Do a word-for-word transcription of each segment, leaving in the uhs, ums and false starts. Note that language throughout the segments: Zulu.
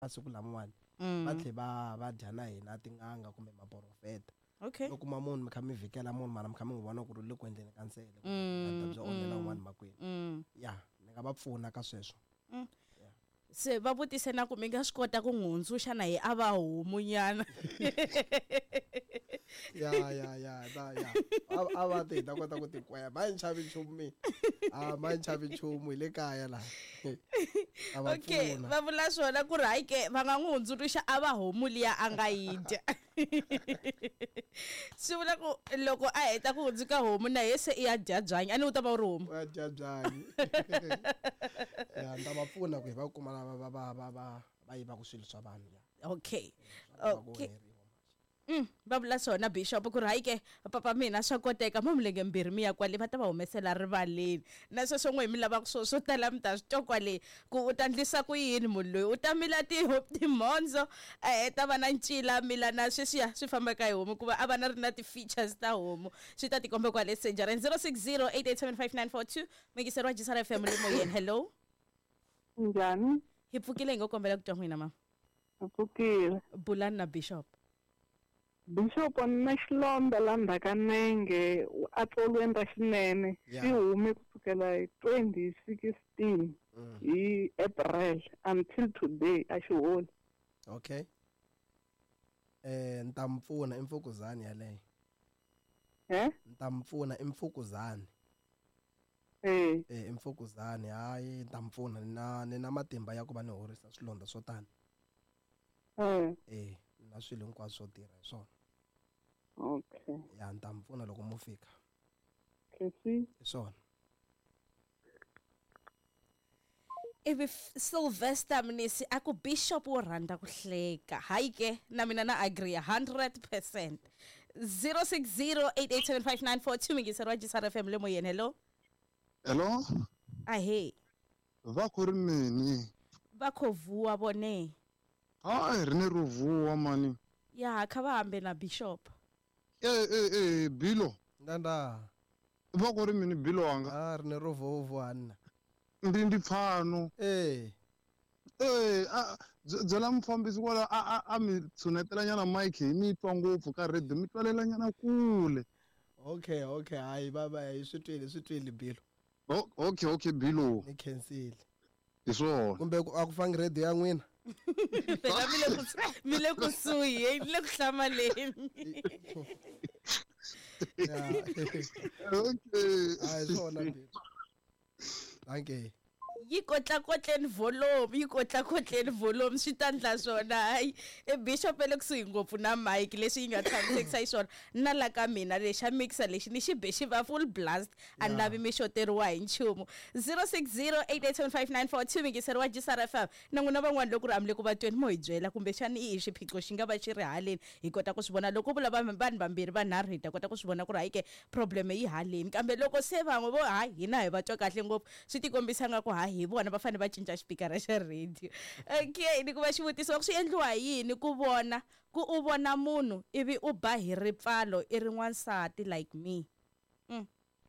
masiku lamawani Mm. va tlhe va va dya na hina tin'anga kumbe maporofeta Okay. loko kuma munhu mi kha mi vhikela munhu mara mi kha mi n'wi vona ku ri le ku endleni ka nsele Mm, byo onhela mm, un'wana makwenu Mm. ya ni nga va pfuna ka sweswo Se va vutise na ku mi nga swi kota ku n'wi hundzuxa na hi a va homunyana. ya ya ya ta ya a- a va te hi ta kota ku tikwaya ma hi chavi nchumu mina a ma hi chavi nchumu hi le kaya laha a va Okay, pfuna va vula swona ku ri hayi ke va nga n'wi hundzuluxa a va homu liya a nga yi dya. Swi vula ku loko a heta ku hundzuka homu na ye se i ya dya byanyi a ni u ta va u ri homu. u ya dya byanyi ya ni ta va pfuna ku hi va kuma lava va va va va va yivaka swilo swa vanhu ya Okay. Va ku Okay. onheriwa. Mm, va vula swona Bishop ku ri hayi ke papa mina swa koteka mo milenge mbirhi mi ya kwale va ta va humesela rivaleni na sweswo n'we hi mi lavaka swo swo tala mi ta swi twa kwale ku u ta ndlisa ku yini munhu loyi u ta mila ti timhondzo a heta va na ncila mila na sweswiya swi fambaka hi homu ku va a va na ri na ti-features ta homu swi ta tikomba kwale senjareni zero six zero eight eight seven five nine four two mingiseriwa jisara F M le moyeni. Hello, Njani? hi pfukile hi ngo kombela ku twa n'wina ma Pfukile. bulani na Bishop. Bishop na xilondza la ndzhaka nenge a tsolweni ra xinene Yeah. xi hume kusukela hi twenty sixteen Mm. hi April until today a xi holi. Okay. Eh ni ta mi pfuna i mfukuzani yaleyo. Eh? Ni ta mi pfuna i mfukuzani. Eh. Eh i mfukuzani hayi ni ta mi pfuna ni na ni na matimba ya ku va ni horisa swilondza swo tani. Eh. Eh na swilo hinkwaswo swo tirha hi swona. Okay. Ya ni ta mi pfuna loko mo fika. Kesi. Hi swona. Ivi Sylvester Mnisi aku Bishop wo rhandza ku hleka hayi ke na mina na agree one hundred percent. zero six zero eight eight seven five nine four two mingiseriwa Jisara F M le moyeni. Hello, Hello, ahe va ku ri mini? va khovhuwa vone Hayi ri ni ruvuwa mani. ya kha va hambe na Bishop. Eh eh eh Bilo. Ndanda. Va ku ri mini Bilo wanga? Ah ri ni rovovo anna. Ndi ndi pfano. Eh Eh a byela mufambisi kwala a a a mi tshunetela nyana mic hi mi twa ngopfu ka radio mi twalela nyana kule. okay okay hayi baba hi switwile switwile Bilo. O- Okay okay Bilo. Ni cancel. Hi swona. Kumbe ku- a ku fangi radio ya n'wina. Phela mi le ku mi le kusuhi hi le ku hlamaleni. Ya. Okay. Hayi swona Bilo. Okay. Yi kotla kotleni volume yi kotla kotleni volume swi ta ndla swona hayi e Bishop le kusuhi ngopfu na mic leswi yi nga tshamiseka hi swona na la ka mina lexa mixer lexi ni xi be xi va full blast a ni lavi mi xoteriwa hi nchumu. Zero six zero eight eight seven five nine four two mingiseriwa Jisara F M na n'wina van'wana loko ri amile ku va tweni mo hi byela kumbe xani i xiphiqo xi nga va xi ri haleni hi kota ku swi vona loko vula vanhu vambirhi vanharhu hi ta kota ku swi vona ku ri hayi ke problem yi haleni kambe loko se van'we vo hayi hina hi va twa kahle ngopfu swi tikombisa nga ku hayi hi vona va fanele va cinca xipikara xa radio. Okay ni ku va xivutiso ku swi endliwa yini ku vona ku u vona munhu ivi u ba hi ripfalo i ri n'wansati like me. Mm.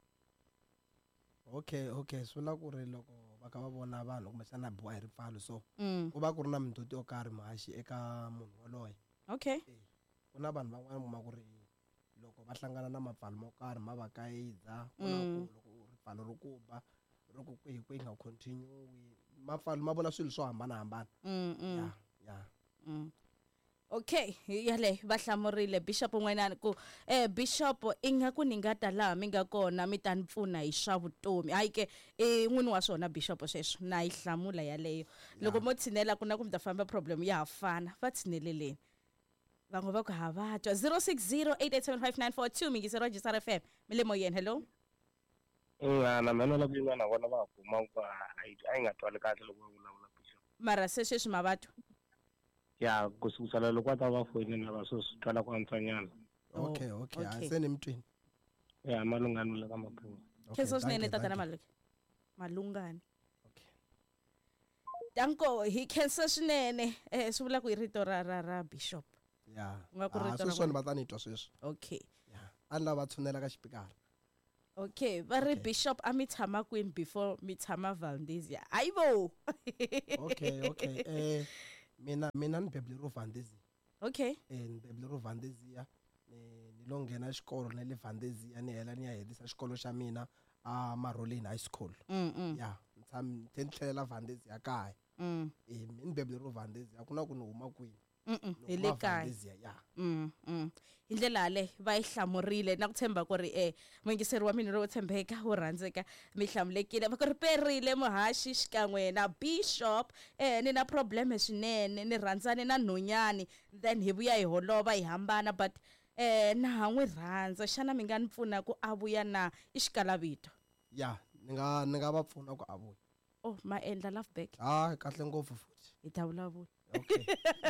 Okay okay swi vula ku ri loko va kha va vona vanhu kumbe xana biwa hi ripfalo so Mm. ku va ku ri na mindzhuti yo karhi mahaxi eka munhu waloye. Okay. Ku na vanhu van'wana kuma ku ri loko va hlangana na mapfalo mo karhi ma va kayidza ku na ku loko ripfalo ro ku ba ro ku kwihi kwihi nga continue mapfalo ma vona swilo swo hambanahambana. Mm, mm. ya ya Mm. Okay yale va hlamurile Bishop n'wenani ku eh Bishop ingaku ni nga ta laha mi nga kona mi ta ni pfuna hi swa vutomi hayi ke i n'wini wa swona Bishop sweswo na yi hlamula yaleyo loko mo tshinela ku na ku mi ta famba problem ya hafana va tshineleleni van'we va ku ha va twa. Zero six zero eight eight seven five nine four two mingiseriwa Jisara F M mi le moyeni. Hello, na mina la kuinga na vona va kuma ku a yi nga twali kahle loko va vulavula Bishop. mara se sweswi ma va twa. Ya kusukusela loko va ta va foyini na va swo swi twala ku antswanyana. Oh, okay okay okay. a se ni mtwini. Ya malungana le ka maphimo. Okay, Kheso swinene thank you, tata na thank you. Maluki malungani. Okay. Danko hi khensa swinene eh swi vula ku i rito ra ra ra Bishop. ya U nga ku Ah, rito ra sweswiwani vona. va ta ni twa sweswi. Okay. ya a ni lava tshunela ka xipikara. Okay, va ri Okay. Bishop a mi tshama kwini before mi tshama Valdezia. Ayibo. okay okay eh mina mina ni bebule ro Vandezia Okay. eh ni bebule ro Vandezia ni lo nghena xikolo na le Vandezia ni hela ni ya helisa xikolo xa mina a Maroleni High School Mm. mm, ya ntsham tlhelela Vandezia kaya Mm. eh ni bebule ro Vandezia ku na ku ni huma kwini Mm. mm, Ni Hi huma le kaya. Vandezia ya Mm. mm. Hi ndlela le va yi hlamurile na ku tshemba ku ri eh mungiseri wa mina ro tshembeka wo rhandzeka mi hlamulekile va ku ri perile muhaxi xikan'we na Bishop eh ni na problem swinene ni rhandzane na nhonyani then hi vuya hi holova hi hambana but eh na ha n'wi rhandza xana mi nga ni pfuna ku a vuya na i xikalavito ya ni nga ni nga va pfuna ku avuya oh ma endla love back ah kahle ngopfu futhi hi ta vulavula okay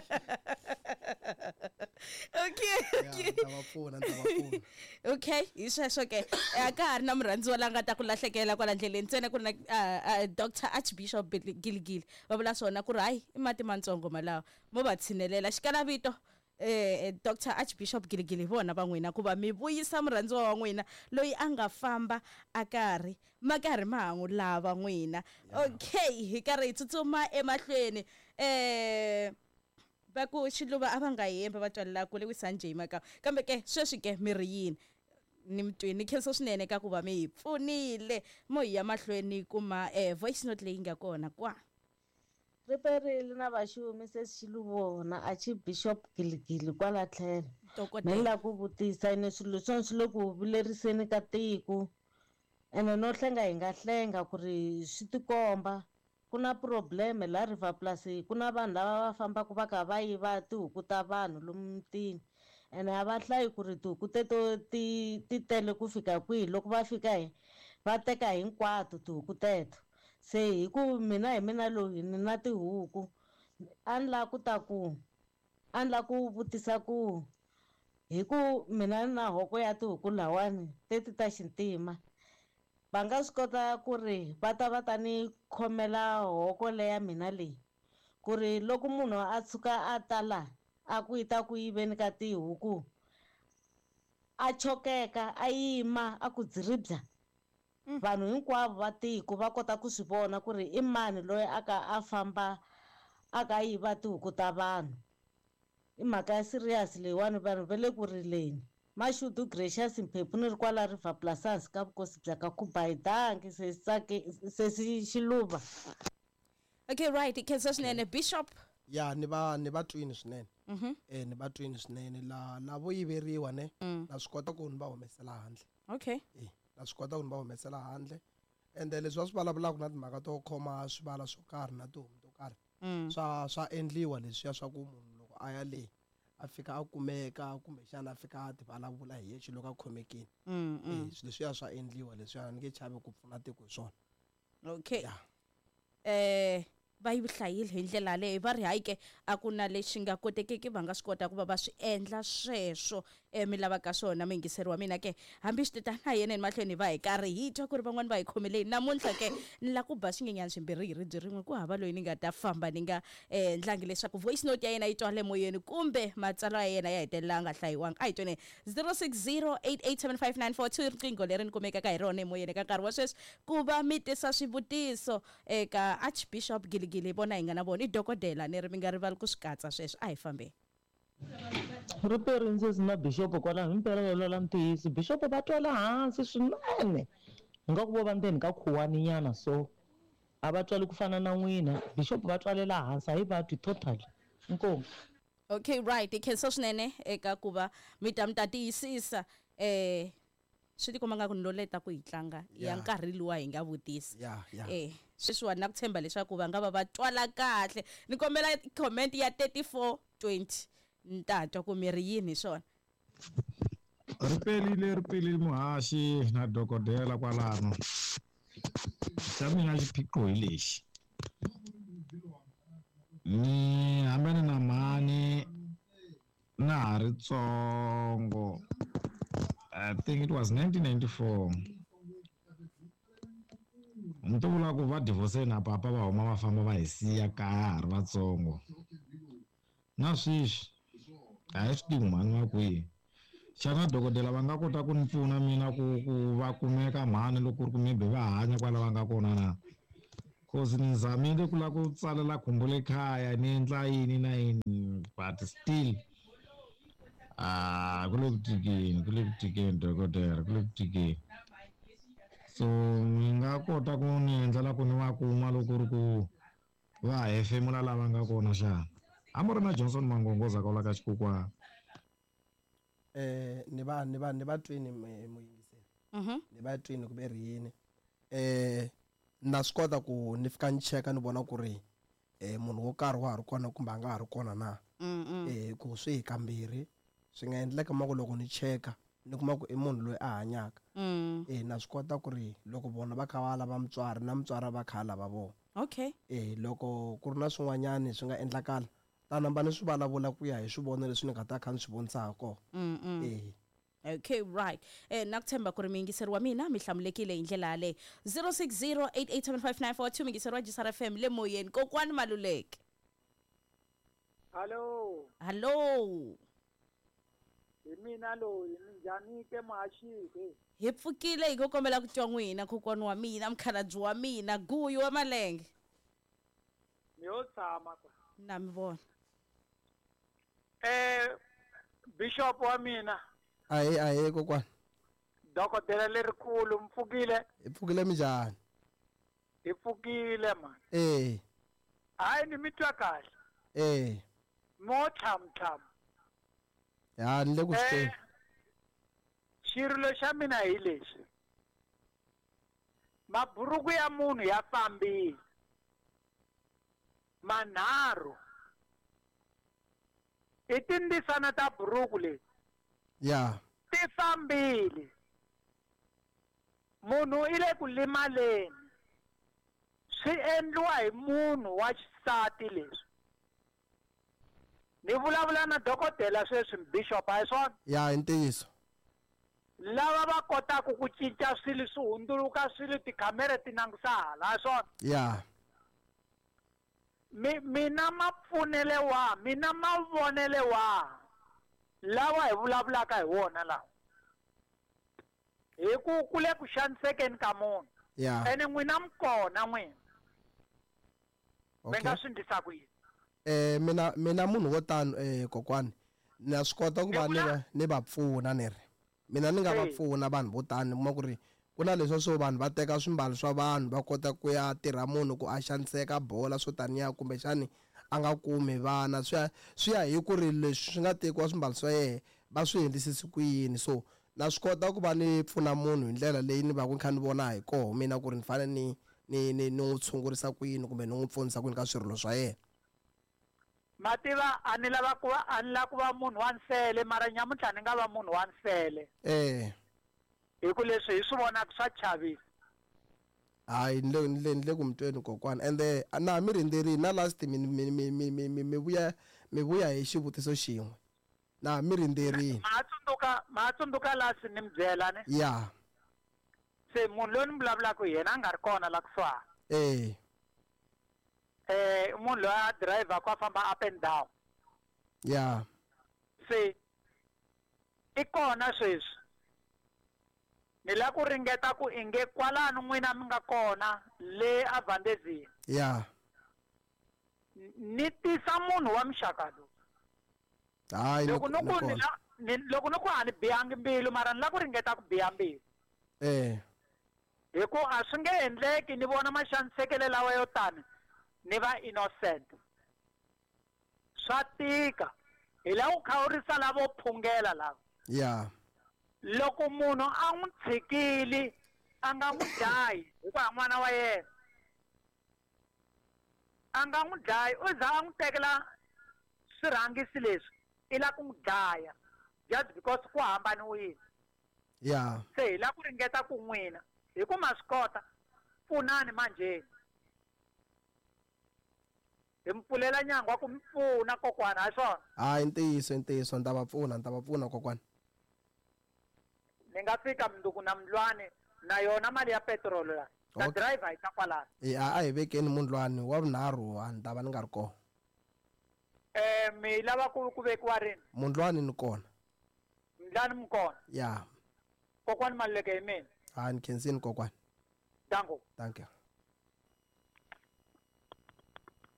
okay ya ni ta va pfuna ni ta va pfuna okay hi sweswo ke a ka ha ri na murhandziwa la nga ta ku lahlekela kwala ndleleni ntsena ku ri na ah, ah, Doctor Archbishop Giligili va vula swona ku ri hayi i mati matsongo malawa mo va tshinelela xikalavito eh Doctor Archbishop Giligili vona va n'wina ku va mi vuyisa murhandziwa wa n'wina loyi a nga famba a karhi ma karhi mahangu lava n'wina okay hi karhi hi tsutsuma emahlweni eh va ku xiluva a va nga hemba va twalela kule ku Sanjay maka kambe ke sweswi ke miri yini ni mtwini khenso swinene ka ku va mi hi pfunile mo hi ya mahlweni kuma eh voice note leyi nga kona kwa riperile na vaxumi se xiluvona Archbishop Giligili kwala tlhelo Dokotela. ni la ku vutisa ni swilo swona swi le ku vileriseni ka tiko ene no hlenga hi nga hlenga ku ri swi tikomba ku na probleme la River Plus ku na vanhu lava va fambaka va ka va yiva tihuku ta vanhu lomu mutini ene a va hlayi ku ri tihuku teto ti ti tele ku fika kwihi loko va fika hi va teka hinkwato tihuku teto se hi ku mina hi mina loyi ni na tihuku a ni la ku ta ku a ni la ku vutisa ku hi ku mina ni na hoko ya tihuku lawani teti ta xintima va nga swi kota ku ri va ta va ta ni khomela hoko leya mina leyi ku ri loko munhu a tshuka a ta la a ku yi ta ku yiveni ka tihuku a chokeka a yima a ku dziribya vanhu hinkwavo va tiko va kota ku swi vona ku ri i mani loyi a ka a famba a ka yiva tihuku ta vanhu i mhaka ya serious leyiwani vanhu va le ku rileni Mashudu Gracious Mphephu ni ri kwala River Plus hansi ka vukosi bya ka Kubayidangi se tsake se xiluva okay right khenso swinene Bishop ya ni va ni va twini swinene mhm eh ni va twini swinene la la vo yiveriwa ne Mm. na swi kota ku ni va humesela handle okay eh na swi kota ku ni va humesela handle ende leswi va swi vulavulaka na timhaka to khoma swivala swo karhi na tihomu to karhi mm swa swa endliwa leswiya swa ku munhu loko a ya le a fika a kumeka kumbe xana a fika a ti vulavula hi yexe loko a khomekini mm eh mm. swilo leswiya swa endliwa leswiya ni nge chavi ku pfuna tiko hi swona okay ya eh va yi hlayile hi ndlela leyi va ri hayi ke a ku na lexi nga kotekeki va nga swi kota ku va va swi endla sweswo eh mi lavaka swona mingiseri wa mina ke hambi swi tita na yena emahlweni va hi karhi hi twa ku ri van'wani va hi khomeleni namuntlha ke ni la ku ba swinyenyana swimbirhi hi ribye rin'we ku hava loyi ni nga ta famba ni nga eh ndlangi leswaku voice note ya yena yi twale moyeni kumbe matsalwa ya yena ya hetelela a nga hlayiwanga a hi twene zero six zero eight eight seven five nine four two riqingho leri ni kumekaka hi rona emoyeni ka nkarhi wa sweswi ku va mi tisa swivutiso eka Archbishop Giligili bona hi nga na vona i dokodela ni ri mi nga rivali ku swi katsa sweswo a hi fambeni riperindzisi na Bishop kwala himpela yolola ntiyisi Bishop va twala hansi swinene nga ku vo va ndzeni ka khuwani nyana so a va twali ku fana na n'wina Bishop va twalela hansi a hi va twi totally inkomu okay right khenso swinene eka ku va mi ta mi ta tiyisisa eh swi tikomba nga ku ni lo leta ku hi tlanga ya Yeah. nkarhi luwa hi nga vutisi ya ya eh sweswiwani na ku tshemba leswaku va nga va va twala kahle ni kombela comment ya thirty-four twenty ni ta twa ku mi ri yini hi swona ripelile ripelile muhaxi na dokodela kwalano xa mina xiphiqo hi lexi ni hambi ni na mhani na ha ri tsongo I think it was nineteen ninety-four ni to vula ku va divorce na papa va huma va famba va hi siya kaya ha ri vatsongo na sweswi a hi swi tivi mhani wa kwihi xana dokodela va nga kota ku ni pfuna mina ku ku va kumeka mhani loko ku ri ku maybe va hanya kwala va nga kona na cause ni zamile ku la ku tsalela khumbu le khaya ni endla yini na yini but still ah ku le ku tikeni ku le ku tikeni dokodela ku le ku tikeni so ni nga kota ku ni endlela ku ni va kuma loko ri ku va hefemula lava nga kona xana a mu ri na Johnson Mangongoza ka la ka xikokwana eh ni va ni va ni va twini muyingiseli Mhm. ni va twini ku ve ri yini eh na swi kota ku ni fika ni cheka ni vona ku ri eh munhu wo karhi wa ha ri kona kumbe a nga ha ri kona na Mm, mm. eh ku swi hi kambirhi swi nga endleka ma ku loko ni cheka ni kuma ku i munhu loyi a hanyaka Mm. eh na swi kota ku ri loko vona va kha va lava mutswari na mutswari va kha lava vona Okay. eh loko ku ri na swin'wanyani swi nga endlakala ta namba ni swi vulavula ku ya hi swivono leswi ni nga ta kha ni swi vonisaka kona Mm, mm. eh Okay, right. Eh nakuthemba ku ri miyingiseri wa mina mi hlamulekile hi ndlela yaleyo zero six zero eight eight seven five nine four two miyingiseri wa Jisara F M le moyeni kokwani Maluleke. Hello, Hallo. hi mina loyi minjhani ke Mahashike? Hi pfukile hi ku kombela ku twa n'wina kokwani wa mina mukhalabye wa mina Guyu wa Malenge. Ni yo tshama kwa. Na mi vona. Eh Bishop wa mina, ahe ahe kokwani dokodela lerikulu mpfukile, hi pfukile minjhani hi pfukile man. eh Hayi ni mitwa kahle. eh Mo tham tham. ya ni le ku swi Eh xirilo xa mina hi lexi. Maburuku ya munhu ya fambile. Manharhu. I tindisana ta buruku leti. ya Ti fambile. Munhu i le ku limaleni. Swi endliwa hi munhu wa xisati leswi. Ni vulavula na dokodela sweswi Bishop a hi swona. ya hi ntiyiso Lava va kotaka ku cinca swilo swi hundzuluka swilo tikhamera ti langutisa hala a hi swona. ya Mi mina mapfunele wa mina mavonele wa lawa hi vulavulaka hi wona lawa. Hi ku ku le ku xanisekeni ka munhu. ya Ene n'wina mi kona n'wina. Mi okay nga swi ndlisa ku yini? eh mina mina munhu wo tano eh kokwani na swi kota ku va ni va ni va pfuna ni ri mina ni nga va Hey. pfuna vanhu vo tani kuma ku ri ku na leswo swo vanhu va teka swimbalo swa vanhu va kota ku ya tirha munhu ku a xaniseka bola swo taniya kumbexani a nga kumi vana swi ya swi ya hi ku ri leswi swi nga tekiwa swimbalo swa yena va swi endlisisi ku yini so na swi kota ku va ni pfuna munhu hi ndlela leyi ni va ku ni kha ni vona hi koho mina ku ri ni fanele ni ni ni ni n'wi tshungurisa ku yini kumbe ni n'wi pfunisa ku yini ka swirilo swa yena Mativa a ni lava ku va a ni lava ku va munhu wa nsele mara nyamuntlha ni nga va munhu wa nsele. eh Hi ku leswi hi swi vonaka swa chavisa. hayi ni le ni le ni le ku mi tweni kokwana ende na mi rindzerile na last mi mi mi mi mi mi mi vuya mi vuya hi xivutiso xin'we na mi rindzerile Ma tsundzuka ma tsundzuka la si ni mi byela ni. ya Se munhu loyi ni vulavulaka hi yena a nga ri kona la kusuhani. eh Eh munhu loyi a driver ku a famba up and down. ya Se i kona sweswi. Ni la ku ringeta ku inge kwalano n'wina mi nga kona le a Vandezini. ya Ni tisa munhu wa muxaka lowu. hayi ni Loko no ku ni kona la- ni- loko no ku a ni biyangi mbilu mara ni la ku ringeta ku biya mbilu. eh Hi ku a swi nge endleki ni vona maxanisekelo lawa yo tani ni va innocent. Swa tika. Hi la ku khawurisa lavo phungela lava. ya Loko munhu a n'wi tshikili a nga n'wi dlayi hi ku ha n'wana wa yena. A nga n'wi dlayi u za a n'wi tekela swirhangisi leswi i la ku n'wi dlaya just because ku hambaniwile. ya Se hi la ku ringeta ku n'wina hi ku ma swi kota pfunani manjheni. Hi mi pfulela nyangwa ku mi pfuna kokwana hi swona. hayi ntiyiso ntiyiso ni ta va pfuna ni ta va pfuna kokwana Ni nga fika mnduku na mdlwane na yona mali ya petrolo la. Na Okay. driver hi ta kwalano. eh a a hi vekeni mundlwani wa vunharhu a ni ta va ni nga ri kona Eh mi lava ku ku vekiwa rini? mundlwani ni kona Mdlani mi kona. ya Kokwani Maluleke hi mina. hayi ni khensini kokwana Dango. thank you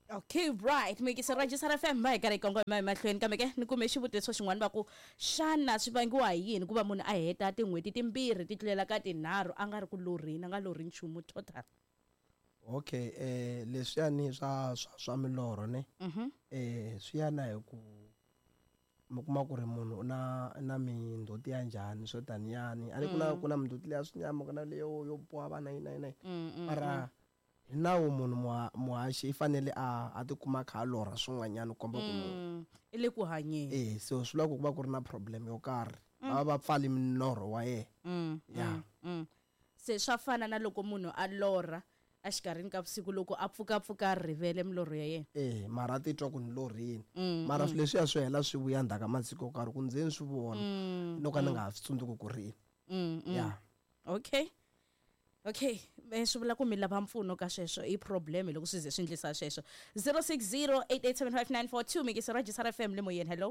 Okay, right. Mi se register F M ba ka re kongo ma mahlweni kambe ke ni kume xivutiso xin'wana va ku xana swi vangiwa hi yini ku va munhu a heta tin'hweti timbirhi ti tlulela ka tinharhu a nga ri ku lorhini a nga lorhi nchumu total. Okay, eh leswiyani swa swa swa milorho ne Mhm. eh swi ya na hi ku mi kuma ku ri munhu u na na mindoti ya njhani swo taniyani a ni ku na ku na mindoti leya swinyama ku na leyo yo boha vana yini na yini Mm, mm, mara hi nawu munhu muha- muhaxi i fanele a a tikuma kha a lorha swin'wanyana ku komba ku munhu mm. I le ku hanyeni. eh so swi vula ku ku va ku ri na problem yo karhi va va va pfali milorho wa yena Mm, Yeah. mm, mm. Se swa fana na loko munhu a lorha a xikarhini ka vusiku loko a pfukapfuka a rivele milorho ya yena. eh mara a titwa ku ni lorhini Mm, mara mm, swilo leswiya swi hela swi vuya ndzhaka masiku yo karhi ku ndzeni swi vona mm, loko a ni mm, nga ha swi tsundzuki ku rini mm, mm. ya Okay. Okay, eh, swi vula ku mi lava mpfuno ka sweswo i problem loko swi ze swi endlisa sweswo. zero six zero eight eight seven five nine four two mi ke se register F M le moyeni. Hello.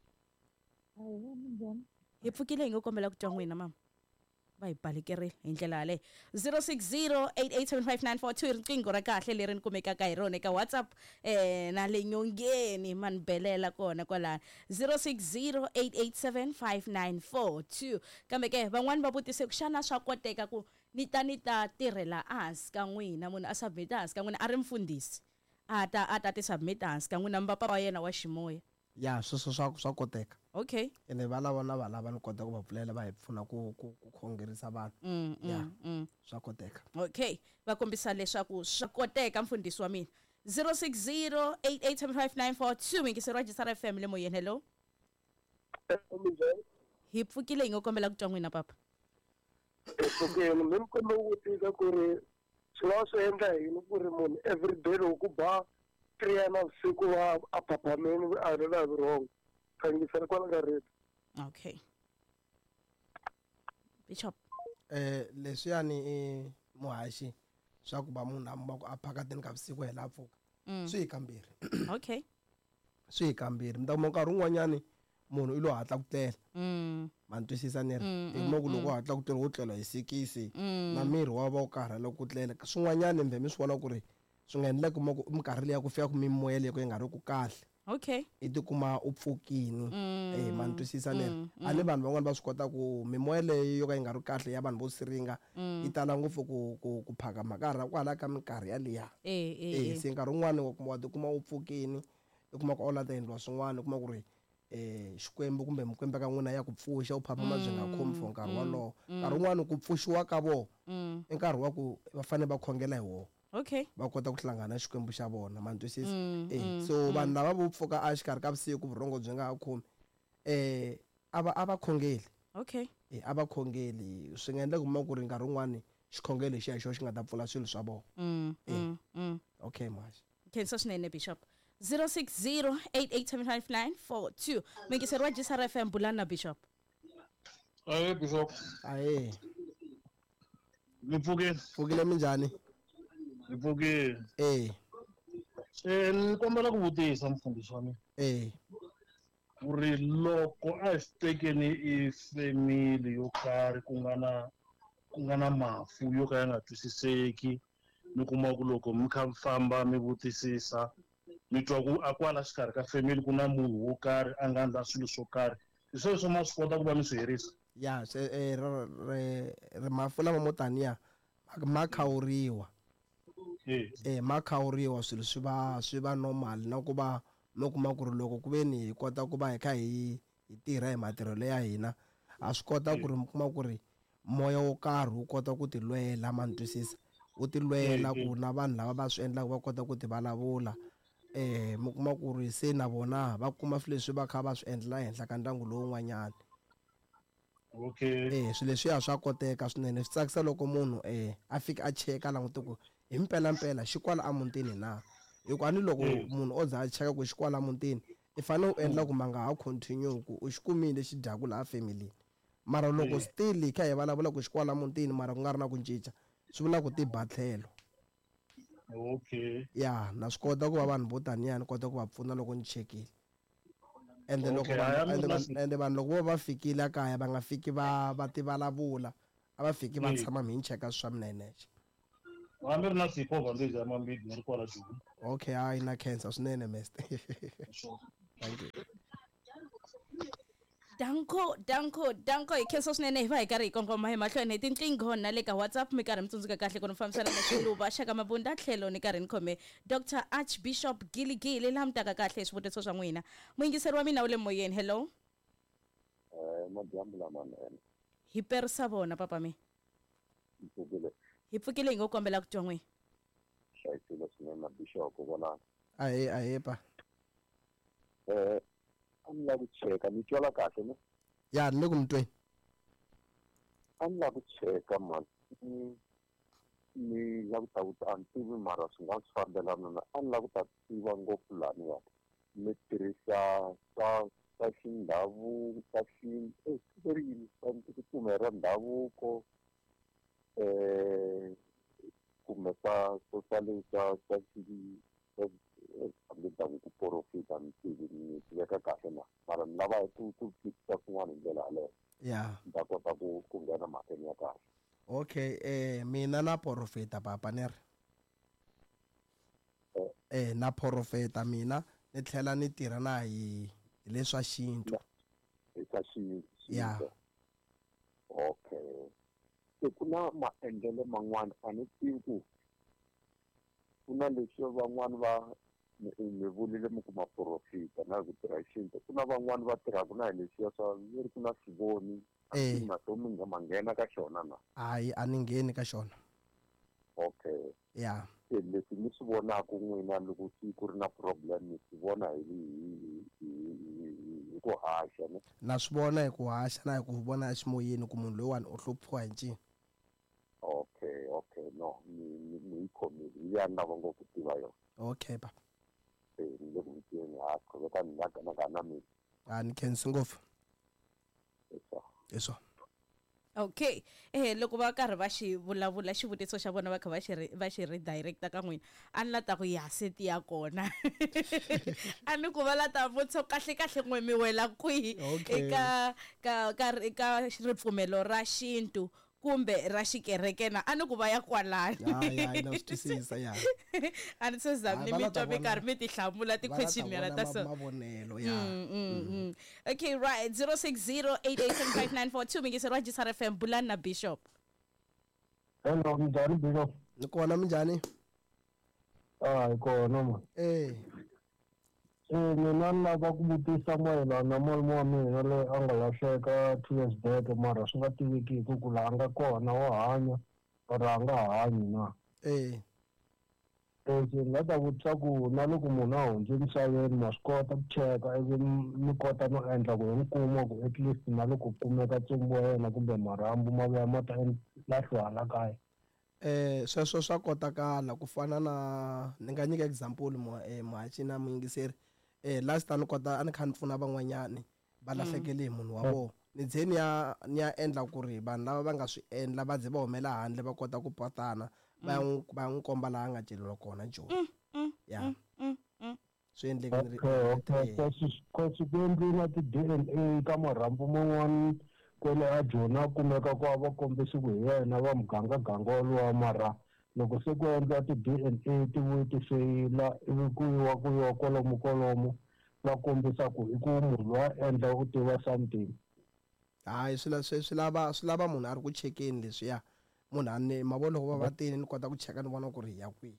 Hi pfukile hi ngo kombela ku twa n'wina mama. Va hi balekerile hi ndlela yaleyo. zero six zero eight eight seven five nine four two riqingho ra kahle leri ni kumekaka hi rona eka WhatsApp eh na le nyongeni man belela kona kwala zero six zero eight eight seven five nine four two. Kambe ke van'wani va vutise ku xana swa koteka ku ni ta ni ta tirhela hansi ka n'wina munhu a submit hansi ka n'wina a ri mfundhisi a ta a ta ti submit hansi ka n'wina mbapa wa yena wa ximoya. ya sweswo swa swa koteka Okay. ene va lava na va lava ni kota ku va pfulela va hi pfuna ku ku ku khongerisa vanhu Mm, Yeah. mm, mm. swa koteka Okay, va kombisa leswaku swa koteka mfundhisi wa mina. zero six zero eight eight seven five nine four two mi ke se register F M le moyeni. Hello. Hi pfukile hi ngo kombela ku twa n'wina papa. Okay, mi mi komba ku vutisa ku ri swi va swi endla yini ku ri munhu everyday loko ku ba three ya navusiku va a phaphameni a ri na vurhongo khangisani kwala ka redio. Okay. Bishop. eh leswiyani i muhaxi swa ku va munhu a mba ku a phakateni ka vusiku hela pfuka Mm. swi hi kambirhi Okay. swi hi kambirhi mi ta kuma nkarhi wun'wanyani munhu i lo hatla ku tlela Mm. ma ni twisisa ni ri Mm, i kuma ku mm, loko u hatla ku tlela wo tlela hi sikisi Mm. na miri wa va u karhala ku tlela swin'wanyani mbe mi swi vona ku ri swi nga endleka kuma ku minkarhi leyi ya ku fika ku mimoya leyi ku yi nga ri ku kahle Okay. i tikuma u pfukini Mm. eh ma ni twisisa ni ri Mm, a ni vanhu van'wani va swi kota ku mimoya leyi yo ka yi nga ri kahle ya vanhu vo siringa Mm. yi tala ngopfu ku ku ku phaka makara kwala ka minkarhi yaliya Eh eh. eh eh. se nkarhi wun'wani wa kuma wa tikuma u pfukini i kuma ku a wu la ta endliwa swin'wana u kuma ku ri eh xikwembu kumbe mikwembe ka n'wina ya ku pfuxa u phaphama byi nga khomi for nkarhi wolowo nkarhi wun'wani ku pfuxiwa ka vona Mm. i nkarhi wa ku va fanele va khongela hi wona Okay. va kota ku hlangana xikwembu xa vona ma ni twisisa Mm, eh mm, so vanhu lava vo pfuka a xikarhi ka vusiku vurhongo byi nga ha khomi eh a va a va khongeli Okay. eh a va khongeli swi nga endla ku kuma ku ri nkarhi wun'wani xikhongelo lexiya hi xona xi nga ta pfula swilo swa vona Mm. Eh. Mm. Mm. okay max Khensa swinene Bishop. zero six zero eight eight seven five nine four two. Mi ke se register F M bulana Bishop. Aye Bishop, aye mi pfuke, pfukile minjhani mi pfuke. eh Eh ni kombela ku vutisa mfundhisi wa mina. eh Ku ri loko a hi tekeni i family yo karhi ku nga na ku nga na mafu yo ka ya nga twisiseki mi kuma ku loko mi kha mi famba mi vutisisa mi twa ku a kwala xikarhi ka family ku na munhu wo karhi a nga endla swilo swo karhi hi sweswo ma swi kota ku va mi swi herisa. ya se eh re re re mafu lama mo taniya ma khawuriwa Eh, eh ma khawuriwa swilo swi va swi va normal na ku va no kuma ku ri loko ku ve ni hi kota ku va hi kha hi hi tirha hi matirhelo ya hina a swi kota ku ri mi kuma ku ri moya wo karhi wu kota ku ti lwela ma ni twisisa wu ti lwela ku na vanhu lava va swi endlaka va kota ku ti vulavula eh mi kuma ku ri se na vona va kuma swilo leswi va kha va swi endlela ehenhla ka ndyangu lowun'wanyana okay. eh swilo leswiya swa koteka swinene swi tsakisa loko munhu eh a fika a cheka languta ku hi mpelampela xi kwala emutini na hikuva a ni loko munhu o za a cheka ku xi kwala emutini i fanele u endla ku ma nga ha continue ku u xi kumile xi dyaku laha familini mara loko still hi kha hi vulavula ku xi kwala emutini mara ku nga ri na ku cinca swi vula ku ti ba tlhelo Okay. ya na swi kota ku va vanhu vo taniya ni kota ku va pfuna loko ni chekile ende loko Okay, vanhu- I am ende listening. vanhu- ende vanhu loko vo va fikile kaya va nga fiki va va ti vulavula a va fiki va Mm. tshama mi hi cheka swa mina hi nexe hambi ri na sipho advantage ya mambili ni ri kwala joni okay hayi na cancer swinene master thank you danko danko danko hi khensa swinene hi va hi karhi hi kongoma hi mahlweni hi tinqingho na le ka WhatsApp mi karhi mi tsundzuka kahle ku ni fambisana na Xiluva Shaka Mabunda tlhelo ni karhi ni khome Doctor Archbishop Giligili la mi taka kahle hi swivutiso swa n'wina muyingiseri wa mina u le moyeni hello eh madiyambula man hi perisa vona papa mi mpfukile hi pfukile hi ngo kombela ku twa n'wina xayisile swinene na bishop vona ahe ahe pa eh a ni la ku cheka ni twala kahle ne ya ni le ku mtweni a ni la ku cheka man ni la ku ta ku ta ntivi mara swi nga swi fambelana na a ni la ku ta tiva ngopfu lani ya mi tirhisa ta ta xindhavuko ta xi eh ri yini ku pfumera ndhavuko eh kumbe ta totally ta ta xi hambi ta ku profita ntivi ni veka kahle na mara ni lava ku ku fika kun'wana hi ndlela yaleyo ya ni ta kota ku ku nghena mahlweni ya kahle okay eh mina na profeta papa ni ri eh na profeta mina ni tlhela ni tirha na hi leswa xintu eka xi ya okay se ku na maendlelo man'wana a ni tivi ku ku na leswi van'wani va mi vulile mi kuma profita na ku tirha xintu ku na van'wani va tirhaka na hi leswiya swa leri ku na swivoni Eh. matomi nga manghena ka xona na hayi a ni ngheni ka xona okay ya se leswi mi swi vonaka n'wina loko ku ri na problem mi swi vona hi hi- hi- hi ku haxa ne na swi vona hi ku haxa na hi ku vona eximoyeni ku munhu loyiwani u hluphiwa hi ncini okay okay no mi mi- mi yi khomile yi ya ni lava ngopfu tiva yona okay pa se ni le ku viteni ha qhuveka ni nga na ka na mi a ni khensi ngopfu eso leswo okay eh loko va karhi va xi vulavula xivutiso xa vona va kha va xi ri- va xi redirecta ka n'wina a ni lata ku ya seti ya kona a ni ku va lata vutisa kahle kahle n'we mi wela kwihi Okay. eka ka ka eka ripfumelo ra xintu kumbe ra xikereke na a ni ku va ya kwalani hayi hayi na swi twisisa ya a ni se za Ah, ni va mi lata twa mi vona- karhi mi ti hlamula ti-questionnaire ta so mavonelo ya Mm, mm, mm. Okay, right. zero six zero eight eight seven five nine four two. Mingisero Jisar F M Bulani na Bishop. hello njhani bishop ni kona minjhani ah hi kona ma eh eh mina ni lava ku vutisa mayelana na malume wa mina loyi a nga lahleka two years back mara swi nga tivekiki ku laha a nga kona wa hanya or a nga hanyi na eh eh se ni nga ta vutisa ku na loko munhu a hundze emisaveni ma swi kota ku cheka ivi mi kota no endla ku hi n'wi kuma ku at least na loko ku kumeka ntsumbu wa yena kumbe marhambu ma vuya ma ta lahliwa hala kaya eh sweswo swa kotakala ku fana na ni nga nyika example mo eh muhachi na muyingiseri eh last time ni kota a ni kha ni pfuna van'wanyani va lahlekele hi munhu wa vona ni ze ni ya ni ya endla ku ri vanhu lava va nga swi endla va ze va humela handle va kota ku patana va ya n'wi- va ya n'wi komba laha a nga celeriwa kona joni ya Mm, mm. swi endleke ni ri okay okay kasi ku endliwi na ti-D N A ka marhambu man'wani kwele a joni a kumeka ku a va kombisi ku hi yena va mugangaganga woluwa mara loko se ku endla ti-D N A ti vuyi ti feyila ivi ku yiwa ku yiwa kwalomu kwalomu va kombisa ku i ku munhu loyi a endla u tiva something hayi swi la- swi swi lava swi lava munhu a ri ku chekeni leswiya munhu a ni mavona loko va va tini ni kota ku cheka ni vona ku ri hi ya kwihi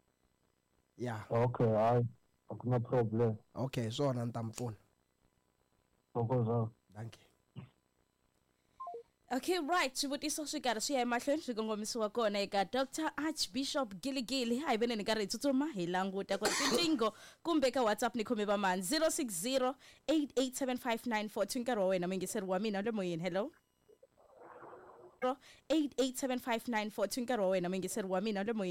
ya okay hayi a ku na problem okay swona ni ta mi pfuna thokozani thank you Okay, right. Swivutiso swi karhi swi ya emahlweni swi kongomisiwa kona eka Doctor Archbishop Giligili. Hayi vene ni karhi hi tsutsuma hi languta ku tinqingho kumbe ka WhatsApp ni khome va mani zero six zero eight eight seven five nine four two. Nkarhi wa wena muyingiseri wa mina le moyeni. Hello. eight eight seven five nine four two. Nkarhi wa wena muyingiseri wa mina le moyeni.